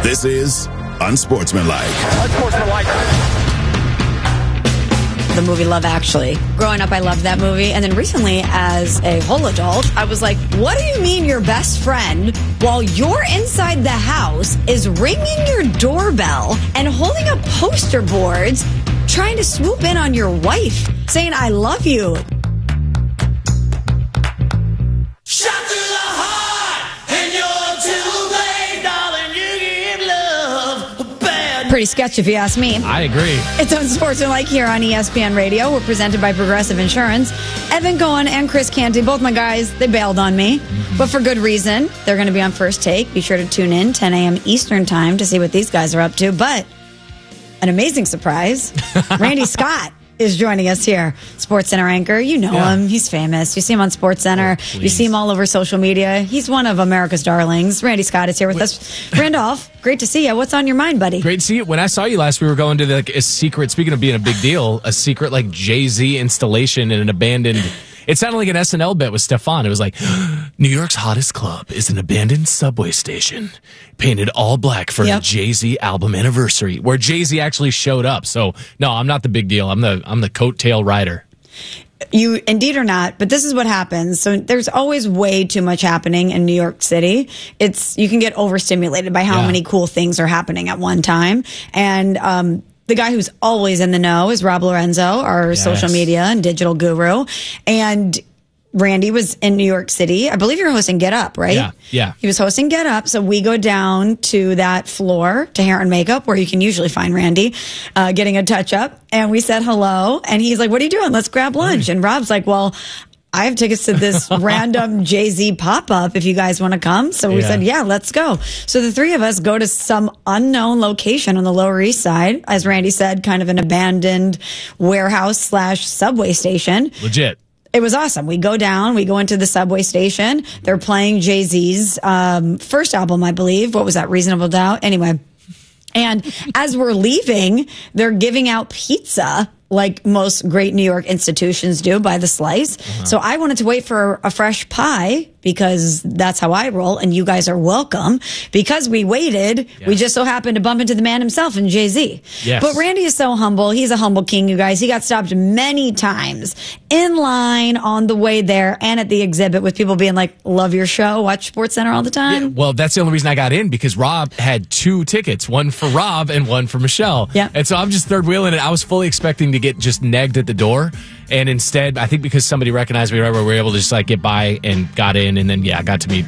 This is Unsportsmanlike. The movie Love Actually. Growing up, I loved that movie. And then recently, as a whole adult, I was like, what do you mean your best friend, while you're inside the house, is ringing your doorbell and holding up poster boards, trying to swoop in on your wife, saying, I love you? Shot through the heart, and you're too late, darling. You give love a bad. Pretty sketchy, if you ask me. I agree. It's Unsportsmanlike here on ESPN Radio. We're presented by Progressive Insurance. Evan Cohen and Chris Canty, both my guys, they bailed on me, but for good reason. They're going to be on First Take. Be sure to tune in 10 a.m. Eastern time to see what these guys are up to. But an amazing surprise, Randy Scott is joining us here. SportsCenter anchor. You know him. He's famous. You see him on SportsCenter. You see him all over social media. He's one of America's darlings. Randy Scott is here with us. Randolph, great to see you. What's on your mind, buddy? Great to see you. When I saw you last, we were going to a secret, speaking of being a big deal, a secret Jay-Z installation in an abandoned... It sounded like an SNL bit with Stefan. It was like, New York's hottest club is an abandoned subway station painted all black for a Jay-Z album anniversary, where Jay-Z actually showed up. So, no, I'm not the big deal. I'm the coattail rider. You indeed are not, but this is what happens. So there's always way too much happening in New York City. You can get overstimulated by how many cool things are happening at one time. And, the guy who's always in the know is Rob Lorenzo, our social media and digital guru. And Randy was in New York City. I believe you're hosting Get Up, right? Yeah. He was hosting Get Up. So we go down to that floor to hair and makeup, where you can usually find Randy getting a touch up. And we said hello. And he's like, what are you doing? Let's grab lunch. And Rob's like, well, I have tickets to this random Jay-Z pop-up if you guys want to come. So we said, yeah, let's go. So the three of us go to some unknown location on the Lower East Side. As Randy said, kind of an abandoned warehouse / subway station. Legit. It was awesome. We go down, we go into the subway station. They're playing Jay-Z's first album, I believe. What was that? Reasonable Doubt? Anyway. And as we're leaving, they're giving out pizza, like most great New York institutions do, by the slice. So I wanted to wait for a fresh pie, because that's how I roll, and you guys are welcome. Because we waited, we just so happened to bump into the man himself and Jay-Z. Yes. But Randy is so humble. He's a humble king, you guys. He got stopped many times in line, on the way there, and at the exhibit, with people being like, love your show, watch SportsCenter all the time. Yeah, well, that's the only reason I got in, because Rob had 2 tickets, one for Rob and one for Michelle. Yeah. And so I'm just third wheeling it. I was fully expecting to get just negged at the door. And instead, I think because somebody recognized me, right, we were able to just get by and got in, and then got to meet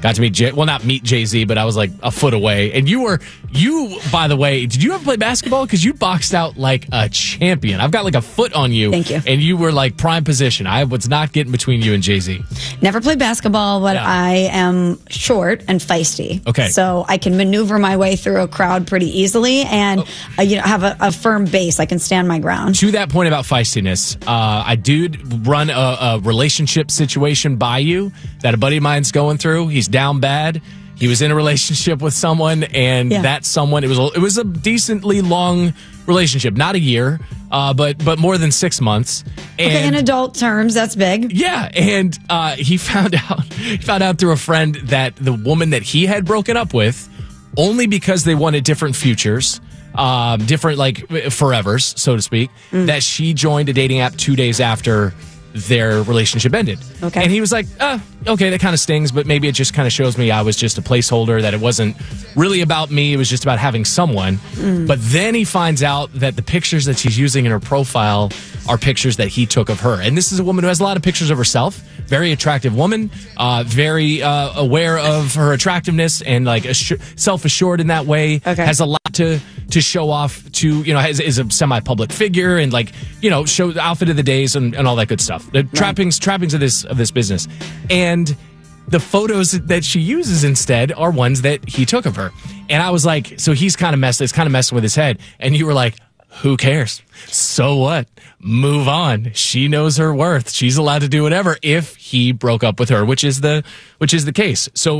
not meet Jay-Z, but I was like a foot away. And you, by the way, did you ever play basketball? Because you boxed out like a champion. I've got like a foot on you. Thank you. And you were like prime position. I was not getting between you and Jay-Z. Never played basketball, but I am short and feisty. Okay. So I can maneuver my way through a crowd pretty easily, and have a firm base. I can stand my ground. To that point about feistiness, I did run a relationship situation by you that a buddy of mine's going through. He's down bad. He was in a relationship with someone, and that someone, it was a decently long relationship, not a year, but more than 6 months. And, okay, in adult terms, that's big. Yeah, and he found out through a friend that the woman that he had broken up with, only because they wanted different futures, different forevers, so to speak, that she joined a dating app 2 days after their relationship ended. Okay. And he was like, okay, that kind of stings, but maybe it just kind of shows me I was just a placeholder, that it wasn't really about me, it was just about having someone. But then he finds out that the pictures that she's using in her profile are pictures that he took of her. And this is a woman who has a lot of pictures of herself. Very attractive woman, very aware of her attractiveness, and self-assured in that way. Okay. Has a lot to show off to, is a semi-public figure, and show the outfit of the days and all that good stuff. The trappings of this business. And the photos that she uses instead are ones that he took of her. And I was like, so it's kind of messing with his head. And you were like, who cares? So what? Move on. She knows her worth. She's allowed to do whatever if he broke up with her, which is the case. So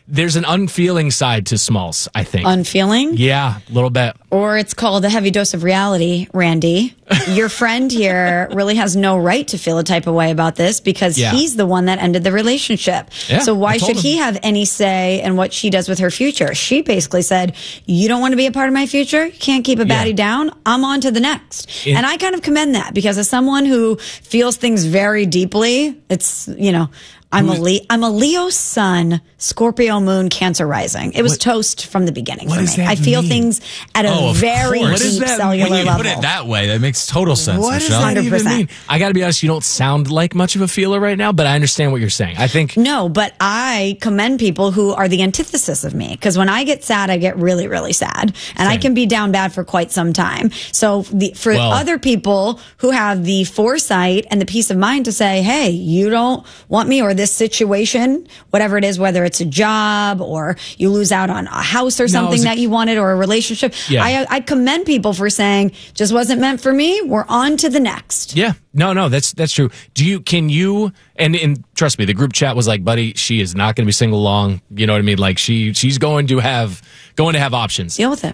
There's an unfeeling side to Smalls, I think. Unfeeling? Yeah, a little bit. Or it's called a heavy dose of reality, Randy. Your friend here really has no right to feel a type of way about this because he's the one that ended the relationship. Yeah, so why I told should he have any say in what she does with her future? She basically said, you don't want to be a part of my future? You can't keep a baddie down? I'm on to the next. And I kind of commend that because as someone who feels things very deeply, it's, you know, I'm a Leo sun, Scorpio moon, Cancer rising. It was toast from from the beginning for me. I feel things at a very deep cellular when you level. put it that way, that makes total sense. What Michelle. does that even 100%. mean? I got to be honest, you don't sound like much of a feeler right now, but I understand what you're saying. I think No, but I commend people who are the antithesis of me because when I get sad, I get really, really sad, and I can be down bad for quite some time. So for other people who have the foresight and the peace of mind to say, "Hey, you don't want me," or this situation, whatever it is, whether it's a job or you lose out on a house or something that you wanted or a relationship, I commend people for saying, "Just wasn't meant for me. We're on to the next." Yeah. No, that's true. Can you, and trust me, the group chat was like, buddy, she is not going to be single long. You know what I mean? Like she's going to have options. Deal with it.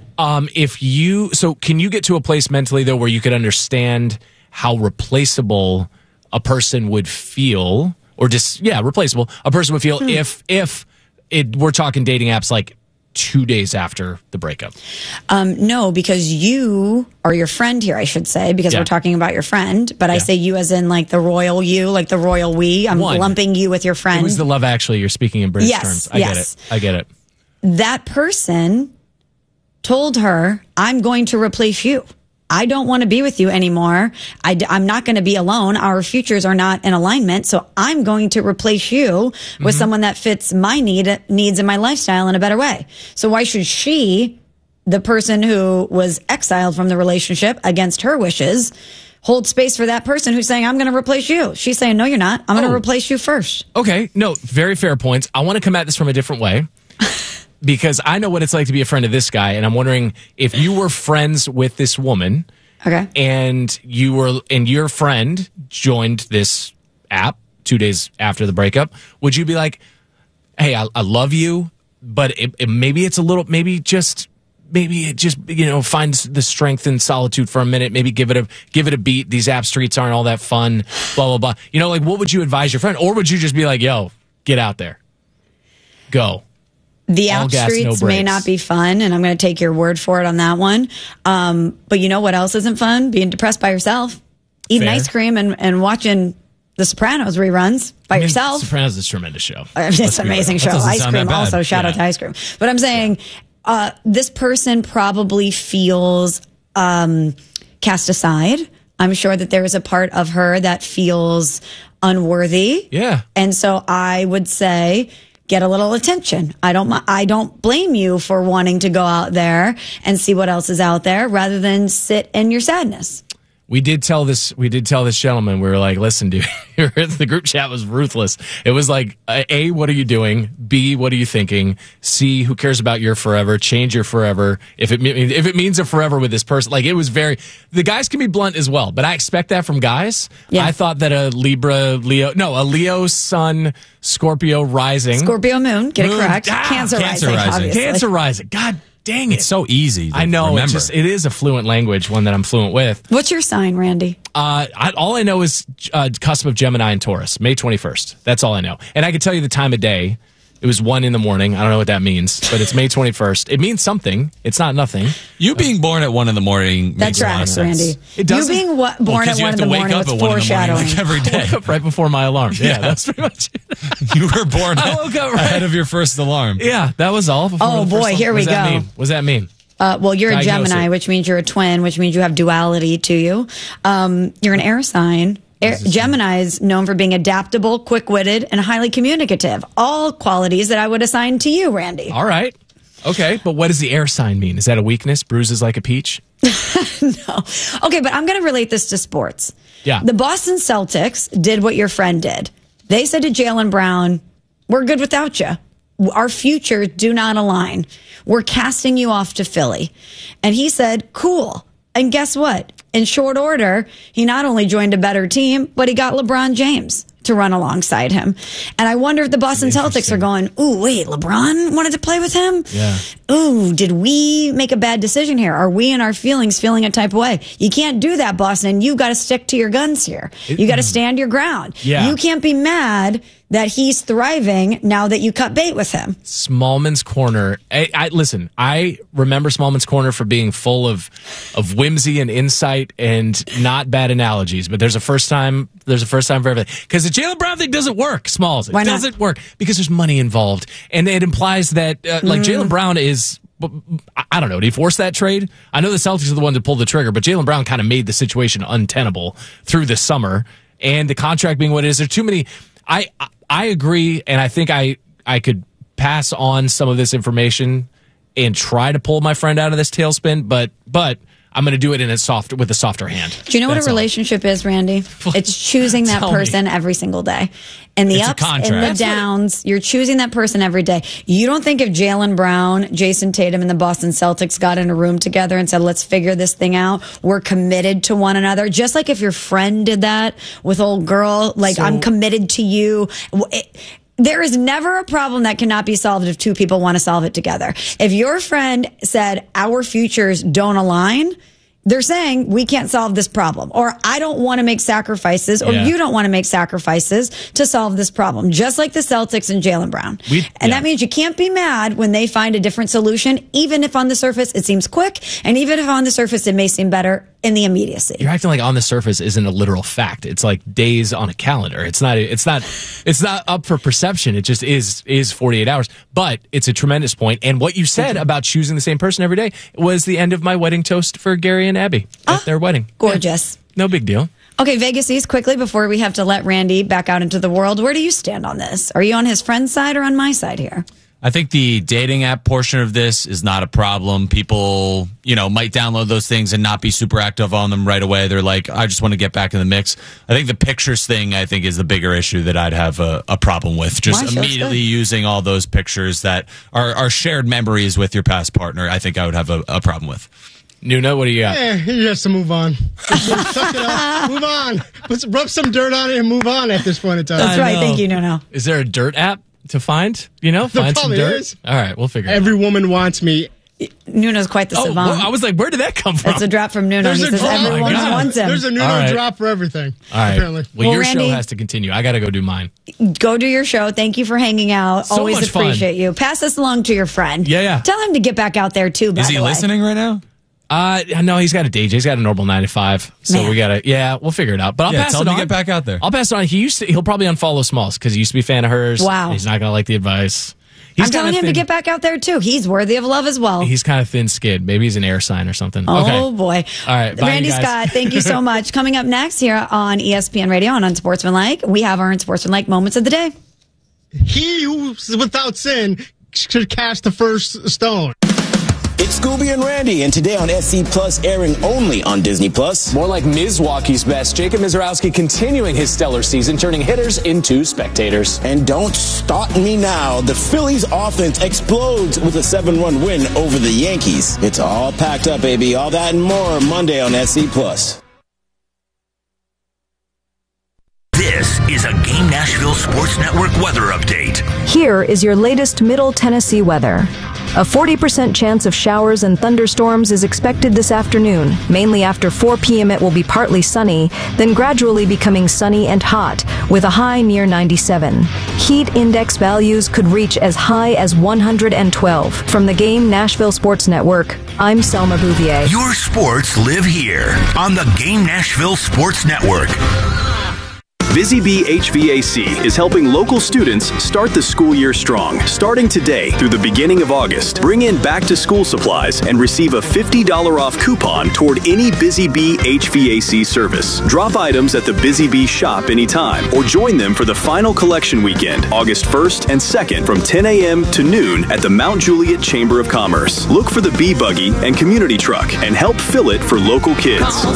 Can you get to a place mentally though, where you could understand how replaceable a person would feel or replaceable a person would feel if we're talking dating apps like 2 days after the breakup? No, because you are your friend here, I should say, because we're talking about your friend. But I say you as in like the royal you, like the royal we. I'm lumping you with your friend. It was the Love Actually. You're speaking in British terms. I get it. That person told her, I'm going to replace you. I don't want to be with you anymore. I'm not going to be alone. Our futures are not in alignment. So I'm going to replace you with someone that fits my needs and my lifestyle in a better way. So why should she, the person who was exiled from the relationship against her wishes, hold space for that person who's saying, I'm going to replace you? She's saying, no, you're not. I'm going to replace you first. Okay. No, very fair points. I want to come at this from a different way. Because I know what it's like to be a friend of this guy, and I'm wondering if you were friends with this woman, and your friend joined this app 2 days after the breakup, would you be like, "Hey, I love you, but maybe it just finds the strength in solitude for a minute. Maybe give it a beat. These app streets aren't all that fun. Blah blah blah." Like what would you advise your friend, or would you just be like, "Yo, get out there, go." The app streets may not be fun, and I'm going to take your word for it on that one. But you know what else isn't fun? Being depressed by yourself. Eating ice cream and watching The Sopranos reruns by yourself. Sopranos is a tremendous show. It's an amazing show. Ice cream also. Shout out to ice cream. But I'm saying this person probably feels cast aside. I'm sure that there is a part of her that feels unworthy. Yeah. And so I would say, get a little attention. I don't blame you for wanting to go out there and see what else is out there rather than sit in your sadness. We did tell this gentleman, we were like, listen, dude, the group chat was ruthless. It was like, A, what are you doing? B, what are you thinking? C, who cares about your forever? Change your forever. If it means a forever with this person, like it was the guys can be blunt as well, but I expect that from guys. Yeah. I thought that a Leo sun, Scorpio rising. Scorpio moon, get it correct. Cancer rising, obviously. Cancer rising. God dang it. It's so easy. I know. It is a fluent language, one that I'm fluent with. What's your sign, Randy? All I know is cusp of Gemini and Taurus, May 21st. That's all I know. And I can tell you the time of day. It was 1 a.m. I don't know what that means, but it's May 21st. It means something. It's not nothing. You being born at 1 a.m. makes a lot of sense. Randy. It doesn't. You being born at 1 a.m. with foreshadowing. Like every day. I woke up right before my alarm. Yeah, that's pretty much it. You were born I woke up right ahead of your first alarm. Yeah, that was all. Oh, boy, here we go. What does that mean? Well, you're a Gemini, which means you're a twin, which means you have duality to you. You're an air sign. Gemini is known for being adaptable, quick-witted, and highly communicative. All qualities that I would assign to you, Randy. All right. Okay, but what does the air sign mean? Is that a weakness? Bruises like a peach? No. Okay, but I'm going to relate this to sports. Yeah. The Boston Celtics did what your friend did. They said to Jaylen Brown, we're good without you. Our futures do not align. We're casting you off to Philly. And he said, cool. And guess what? In short order, he not only joined a better team, but he got LeBron James to run alongside him. And I wonder if the Boston Celtics are going, ooh, wait, LeBron wanted to play with him? Yeah. Ooh, did we make a bad decision here? Are we in our feelings feeling a type of way? You can't do that, Boston. You got to stick to your guns here. You got to stand your ground. Yeah. You can't be mad that he's thriving now that you cut bait with him. Smallman's Corner. Listen, I remember Smallman's Corner for being full of whimsy and insight and not bad analogies. But there's a first time for everything. Because the Jaylen Brown thing doesn't work, Smalls. It doesn't work because there's money involved. And it implies that, like, Jaylen Brown is... I don't know. Did he force that trade? I know the Celtics are the one that pulled the trigger, but Jaylen Brown kind of made the situation untenable through the summer. And the contract being what it is, there's too many... I agree, and I think I could pass on some of this information and try to pull my friend out of this tailspin, but I'm going to do it with a softer hand. Do you know what a relationship is, Randy? It's choosing that person every single day. And the ups and the downs, you're choosing that person every day. You don't think if Jaylen Brown, Jason Tatum, and the Boston Celtics got in a room together and said, let's figure this thing out, we're committed to one another. Just like if your friend did that with old girl, like, I'm committed to you. There is never a problem that cannot be solved if two people want to solve it together. If your friend said our futures don't align, they're saying we can't solve this problem, or I don't want to make sacrifices, or you don't want to make sacrifices to solve this problem. Just like the Celtics and Jaylen Brown. That means you can't be mad when they find a different solution, even if on the surface it seems quick, and even if on the surface it may seem better in the immediacy. You're acting like on the surface isn't a literal fact. It's like days on a calendar. It's not up for perception. It just is 48 hours. But it's a tremendous point. And what you said about choosing the same person every day was the end of my wedding toast for Gary and Abby at their wedding. Gorgeous. Yeah. No big deal. Okay, Vegas East, quickly before we have to let Randy back out into the world. Where do you stand on this? Are you on his friend's side or on my side here? I think the dating app portion of this is not a problem. People, might download those things and not be super active on them right away. They're like, I just want to get back in the mix. I think the pictures thing, is the bigger issue that I'd have a problem with. Just immediately using all those pictures that are shared memories with your past partner, I think I would have a problem with. Nuna, what do you got? He has to move on. Suck it up. Move on. Rub some dirt on it and move on at this point in time. That's right. Thank you, Nuna. Is there a dirt app to find? Find some dirt? Is. All right, we'll figure it out. Every woman wants me. Nuna's quite the savant. Well, I was like, where did that come from? It's a drop from Nuna. He says everyone wants him. There's a Nuna drop for everything. All right. Apparently. Well, your Randy, show has to continue. I got to go do mine. Go do your show. Thank you for hanging out. So Always appreciate fun. you. Pass this along to your friend. Yeah. Tell him to get back out there too. Is he listening right now? No, he's got a day. He's got a normal 9 to 5. So we gotta, we'll figure it out. But I'll pass it on. Tell him to get back out there. I'll pass it on. He'll probably unfollow Smalls because he used to be a fan of hers. Wow. He's not gonna like the advice. I'm telling him to get back out there too. He's worthy of love as well. He's kind of thin-skinned. Maybe he's an air sign or something. Oh boy! All right, bye, Randy Scott, thank you so much. Coming up next here on ESPN Radio and Unsportsmanlike, we have our Unsportsmanlike moments of the day. He who's without sin should cast the first stone. It's Scooby and Randy, and today on SC Plus, airing only on Disney Plus. More like Milwaukee's best. Jacob Mizorowski continuing his stellar season, turning hitters into spectators. And don't stop me now. The Phillies offense explodes with a 7-run win over the Yankees. It's all packed up, baby. All that and more Monday on SC Plus. This is a Game Nashville Sports Network weather update. Here is your latest Middle Tennessee weather. A 40% chance of showers and thunderstorms is expected this afternoon. Mainly after 4 p.m. it will be partly sunny, then gradually becoming sunny and hot, with a high near 97. Heat index values could reach as high as 112. From the Game Nashville Sports Network, I'm Selma Bouvier. Your sports live here on the Game Nashville Sports Network. Busy Bee HVAC is helping local students start the school year strong. Starting today through the beginning of August, bring in back-to-school supplies and receive a $50 off coupon toward any Busy Bee HVAC service. Drop items at the Busy Bee shop anytime or join them for the final collection weekend, August 1st and 2nd from 10 a.m. to noon at the Mount Juliet Chamber of Commerce. Look for the Bee Buggy and community truck and help fill it for local kids. Call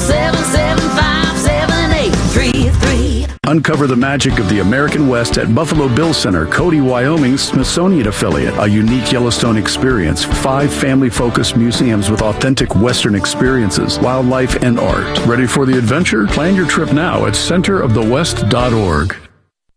775-7833. Uncover the magic of the American West at Buffalo Bill Center, Cody, Wyoming's Smithsonian affiliate. A unique Yellowstone experience. 5 family-focused museums with authentic Western experiences, wildlife, and art. Ready for the adventure? Plan your trip now at centerofthewest.org.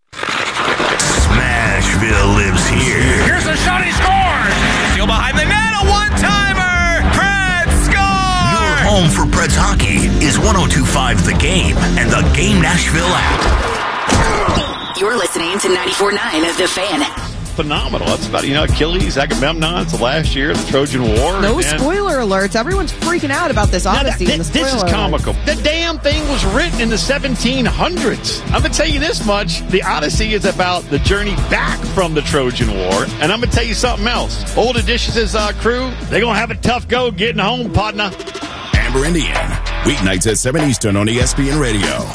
is 102.5 The Game and the Game Nashville app. You're listening to 94.9 The Fan. Phenomenal. That's about, Achilles, Agamemnon. It's the last year of the Trojan War. No spoiler alerts. Everyone's freaking out about this Odyssey. This is comical. The damn thing was written in the 1700s. I'm going to tell you this much. The Odyssey is about the journey back from the Trojan War. And I'm going to tell you something else. Old Odysseus' crew, they're going to have a tough go getting home, partner. Amber Indian, weeknights at 7 Eastern on ESPN Radio.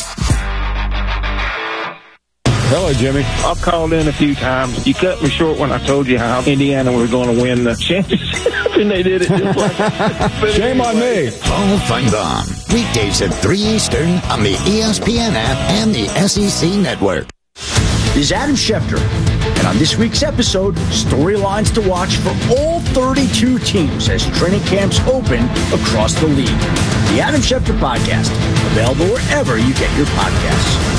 Hello, Jimmy. I've called in a few times. You cut me short when I told you how Indiana was going to win the championship, and they did it just like that. Shame on me. Paul Feinbaum. Weekdays at 3 Eastern on the ESPN app and the SEC Network. This is Adam Schefter, and on this week's episode, storylines to watch for all 32 teams as training camps open across the league. The Adam Schefter Podcast, available wherever you get your podcasts.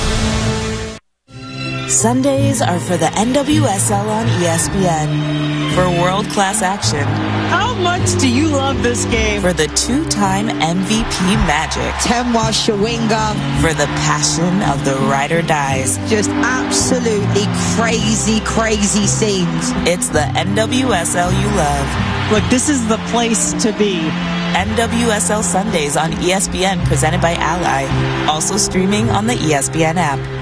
Sundays are for the NWSL on ESPN. For world-class action. How much do you love this game? For the two-time MVP Magic. Temwa Shawinga. For the passion of the ride or dies. Just absolutely crazy, crazy scenes. It's the NWSL you love. Look, this is the place to be. NWSL Sundays on ESPN, presented by Ally. Also streaming on the ESPN app.